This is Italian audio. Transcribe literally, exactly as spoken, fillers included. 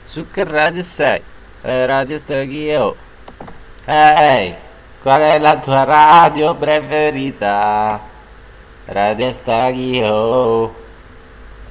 Su che radio sei? Eh, radio Staghio. Ehi, qual è la tua radio preferita? Radio Staghio.